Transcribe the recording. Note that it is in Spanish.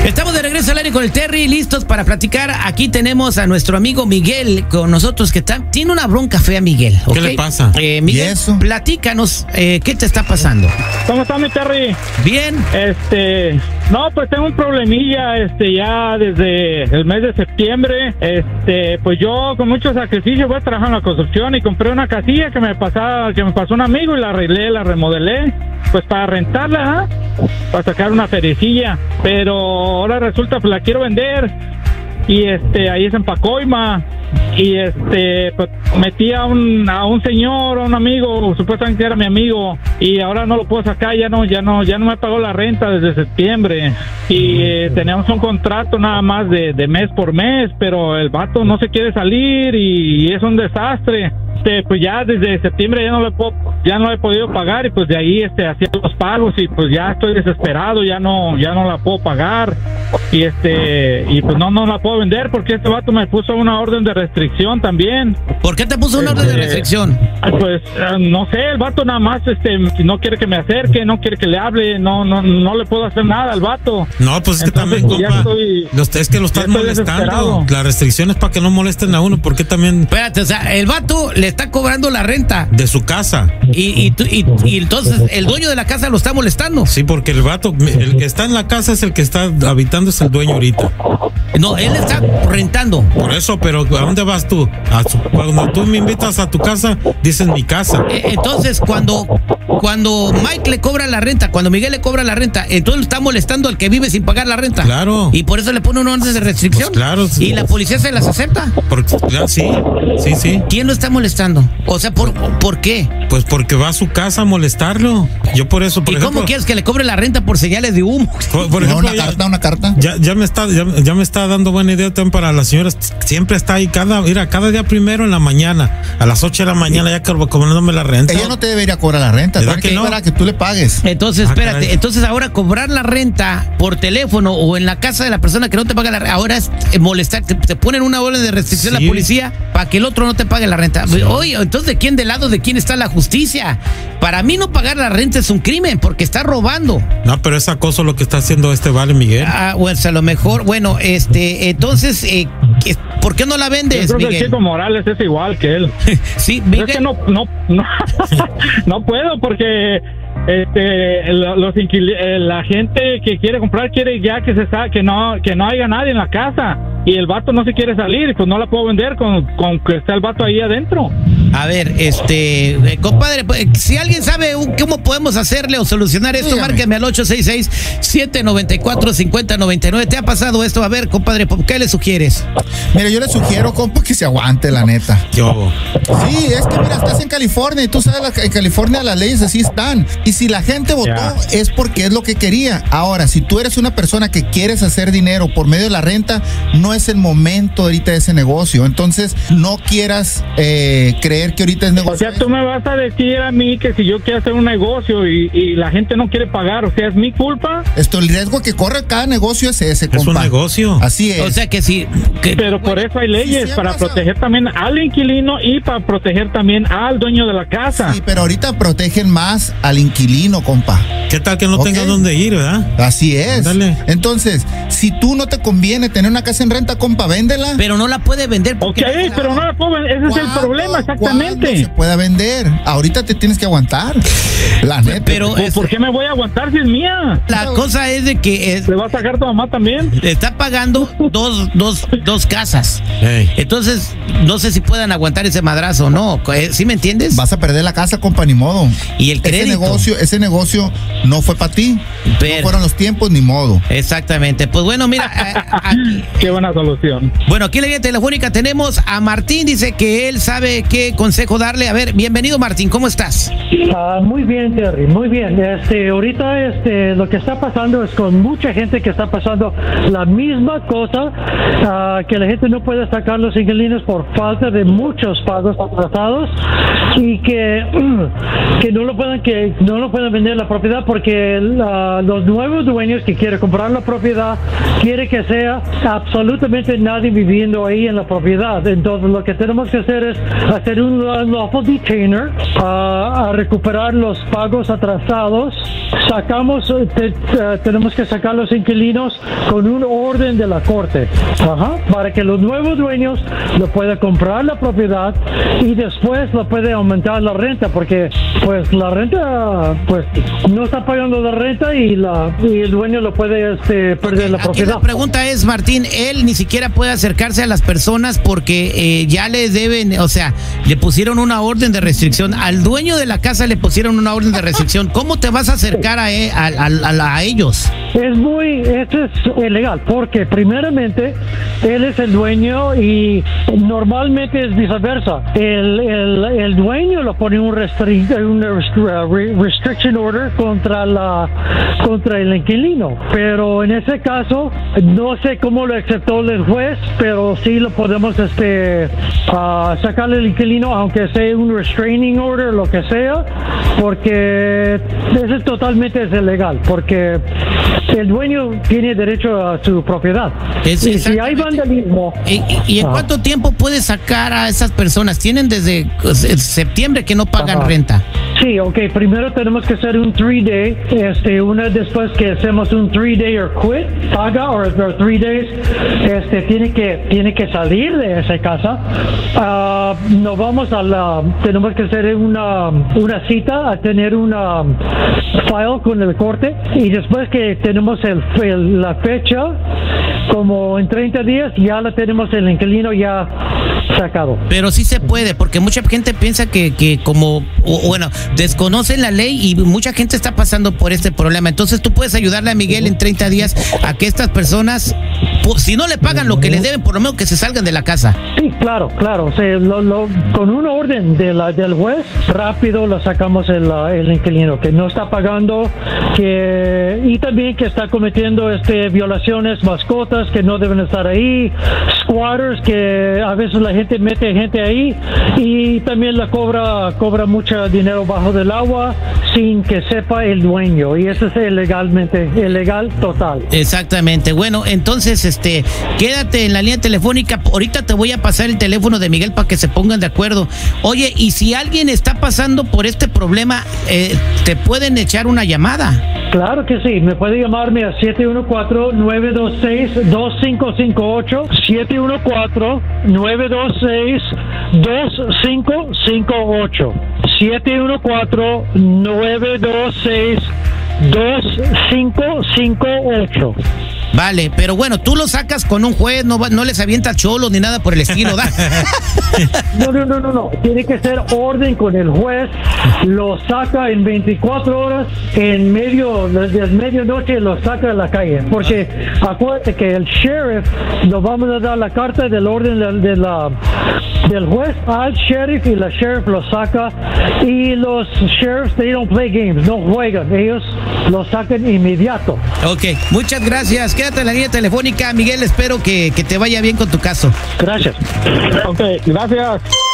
Estamos de regreso al aire con el Terry, listos para platicar. Aquí tenemos a nuestro amigo Miguel con nosotros, que tiene una bronca fea, Miguel. ¿Qué le pasa? Miguel, platícanos, ¿qué te está pasando? ¿Cómo está mi Terry? Bien. No, pues tengo un problemilla, ya desde el mes de septiembre, pues yo con mucho sacrificio voy a trabajar en la construcción y compré una casilla que me pasó un amigo y la arreglé, la remodelé, pues para rentarla, para sacar una feriecilla, pero ahora resulta pues la quiero vender y ahí es en Pacoima. Y pues metí a un señor, a un amigo, supuestamente era mi amigo, y ahora no lo puedo sacar, ya no me pagó la renta desde septiembre, y teníamos un contrato nada más de mes por mes, pero el vato no se quiere salir y es un desastre. Pues ya desde septiembre ya no he podido pagar, y pues de ahí hacía los pagos, y pues ya estoy desesperado, ya no la puedo pagar, y pues no la puedo vender porque este vato me puso una orden de restricción también. ¿Por qué te puso una orden de restricción? Pues no sé, el vato nada más no quiere que me acerque, no quiere que le hable, no le puedo hacer nada al vato. No, pues es que también, compa, es que lo estás molestando. La restricción es para que no molesten a uno, porque también... Espérate, o sea, el vato le está cobrando la renta de su casa. Y entonces el dueño de la casa lo está molestando. Sí, porque el vato, el que está en la casa es el que está habitando, es el dueño ahorita. No, él está rentando. Por eso, pero ¿a dónde vas tú? Cuando tú me invitas a tu casa, dices mi casa. Entonces, cuando Mike le cobra la renta, cuando Miguel le cobra la renta, entonces está molestando al que vive sin pagar la renta. Claro. Y por eso le pone una orden de restricción. Pues claro. Y la policía se las acepta. Sí. ¿Quién lo está molestando? O sea, ¿por qué? Pues porque va a su casa a molestarlo. Yo por eso, por ejemplo... ¿Cómo quieres que le cobre la renta por señales de humo? Por ejemplo, una carta. Ya me está dando buena idea también para las señoras. Siempre está ahí cada día primero en la mañana, a las 8 de la mañana, ya cobrándome la renta. Ella no te debería cobrar la renta, ¿verdad que no? Para que tú le pagues. Entonces, espérate, entonces ahora cobrar la renta por teléfono o en la casa de la persona que no te paga la renta, ahora es molestar, te ponen una orden de restricción a la policía para que el otro no te pague la renta. Sí. Oye, entonces, ¿del lado de quién está la justicia? Para mí no pagar la renta es un crimen porque está robando. No, pero es acoso lo que está haciendo Vale Miguel. Pues a lo mejor, bueno, entonces, ¿por qué no la vendes, yo creo Miguel? Que el Chico Morales es igual que él. Sí, Miguel. Es que no puedo porque la gente que quiere comprar quiere ya que que no haya nadie en la casa, y el vato no se quiere salir, y pues no la puedo vender con que está el vato ahí adentro. A ver, compadre, si alguien sabe cómo podemos hacerle o solucionar esto, márqueme al 866-794-5099. ¿Te ha pasado esto? A ver, compadre, ¿qué le sugieres? Mira, yo le sugiero, compa, que se aguante, la neta. Yo. Sí, es que mira, estás en California y tú sabes, en California las leyes así están. Y si la gente votó es porque es lo que quería. Ahora, si tú eres una persona que quieres hacer dinero por medio de la renta, no es el momento ahorita de ese negocio. Entonces, no quieras creer que ahorita es negocio. O sea, tú me vas a decir a mí que si yo quiero hacer un negocio y la gente no quiere pagar, o sea, ¿es mi culpa? El riesgo que corre cada negocio es ese, compa. Es un negocio. Así es. O sea que sí. Pero por eso hay leyes, para proteger también al inquilino y para proteger también al dueño de la casa. Sí, pero ahorita protegen más al inquilino, compa. ¿Qué tal que no tengas dónde ir, verdad? Así es. Dale. Entonces, si tú no te conviene tener una casa en renta, compa, véndela. Pero no la puede vender. Ok, pero no la puedo vender. Ese es el problema, exactamente. Se puede vender. Ahorita te tienes que aguantar. La neta. Pero ¿por qué me voy a aguantar si es mía? La cosa es de que ¿le va a sacar tu mamá también? Está pagando dos casas. Entonces, no sé si puedan aguantar ese madrazo o no. ¿Sí me entiendes? Vas a perder la casa, compa, ni modo. Y el crédito. Ese negocio no fue para ti. No fueron los tiempos, ni modo. Exactamente. Pues bueno, mira. Aquí, qué buena solución. Bueno, aquí en la línea telefónica tenemos a Martín. Dice que él sabe qué consejo darle. A ver, bienvenido, Martín. ¿Cómo estás? Muy bien, Terry. Muy bien. Ahorita lo que está pasando es con mucha gente que está pasando la misma cosa, que la gente no puede sacar los inquilinos por falta de muchos pagos atrasados y que no lo pueden vender la propiedad porque los nuevos dueños que quieren comprar la propiedad quiere que sea absolutamente nadie viviendo ahí en la propiedad. Entonces lo que tenemos que hacer es hacer un lawful detainer a recuperar los pagos atrasados. Sacamos tenemos que sacar los inquilinos con un orden de la corte, para que los nuevos dueños lo puedan comprar la propiedad y después lo pueden aumentar la renta, porque pues la renta pues no está pagando la renta y el dueño lo puede perder la propiedad. La pregunta es, Martín, él ni siquiera puede acercarse a las personas porque ya le deben, o sea, le pusieron una orden de restricción. Al dueño de la casa le pusieron una orden de restricción. ¿Cómo te vas a acercar a ellos? Esto es ilegal, porque primeramente él es el dueño y normalmente es viceversa. El dueño lo pone un restriction order contra el inquilino, pero en ese caso no sé cómo lo aceptó el juez, pero sí lo podemos sacarle el inquilino, aunque sea un restraining order, lo que sea, porque eso es totalmente ilegal, porque el dueño tiene derecho a su propiedad. Y si hay vandalismo... ¿Y en cuánto tiempo puedes sacar a esas personas? Tienen desde septiembre que no pagan renta. Sí, primero tenemos que hacer un 3-day, después que hacemos un 3-day or quit, paga, o 3 days, tiene que salir de esa casa. Nos vamos tenemos que hacer una cita, a tener una file con el corte, y después que tenemos la fecha, como en 30 días, ya la tenemos el inquilino ya sacado. Pero sí se puede, porque mucha gente piensa que desconocen la ley y mucha gente está pasando por este problema. Entonces tú puedes ayudarle a Miguel en 30 días a que estas personas, si no le pagan lo que les deben, por lo menos que se salgan de la casa. Sí, claro. O sea, con una orden del juez, rápido lo sacamos el inquilino que no está pagando, y también que está cometiendo violaciones, mascotas que no deben estar ahí, squatters que a veces la gente mete gente ahí y también la cobra mucho dinero bajo del agua sin que sepa el dueño, y eso es ilegal total. Exactamente. Bueno, entonces quédate en la línea telefónica. Ahorita te voy a pasar el teléfono de Miguel para que se pongan de acuerdo. Oye, y si alguien está pasando por este problema, te pueden echar una llamada. Claro que sí, me puede llamarme a 714-926-2558, 714-926-2558, 714-926-2558. Vale, pero bueno, tú lo sacas con un juez, no les avientas cholos ni nada por el estilo, ¿da? No. Tiene que ser orden con el juez. Lo saca en 24 horas, desde medianoche lo saca de la calle. Porque acuérdate que el sheriff, nos vamos a dar la carta del orden del juez al sheriff, y la sheriff lo saca. Y los sheriffs, they don't play games, no juegan. Ellos lo sacan inmediato. Ok, muchas gracias. Quédate en la línea telefónica, Miguel. Espero que te vaya bien con tu caso. Gracias. Ok, gracias.